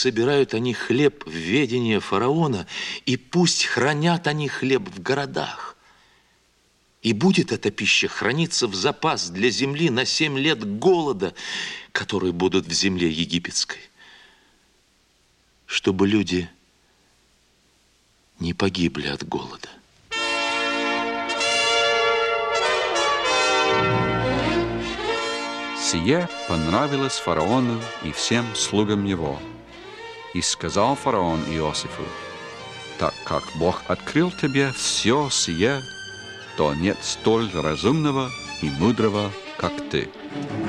собирают они хлеб в ведение фараона, и пусть хранят они хлеб в городах. И будет эта пища храниться в запас для земли на 7 лет голода, которые будут в земле египетской, чтобы люди не погибли от голода. Сие понравилось фараону и всем слугам его. И сказал фараон Иосифу: так как Бог открыл тебе все сие, то нет столь разумного и мудрого, как ты.